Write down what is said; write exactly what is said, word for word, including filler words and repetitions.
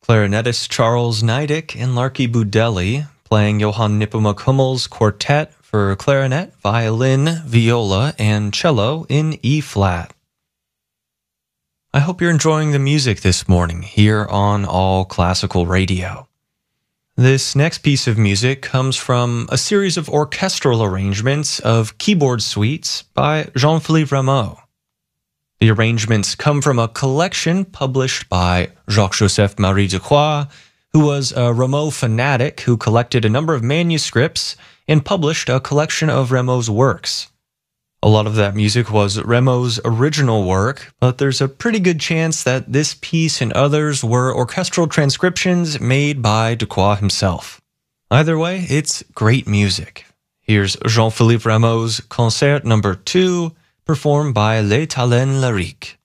Clarinetist Charles Neidick and Larky Budelli playing Johann Nepomuk Hummel's quartet for clarinet, violin, viola, and cello in E-flat. I hope you're enjoying the music this morning here on All Classical Radio. This next piece of music comes from a series of orchestral arrangements of keyboard suites by Jean-Philippe Rameau. The arrangements come from a collection published by Jacques-Joseph Marie Decroix, who was a Rameau fanatic who collected a number of manuscripts and published a collection of Rameau's works. A lot of that music was Rameau's original work, but there's a pretty good chance that this piece and others were orchestral transcriptions made by Decroix himself. Either way, it's great music. Here's Jean-Philippe Rameau's Concert number two, performed by Les Talents Lyriques.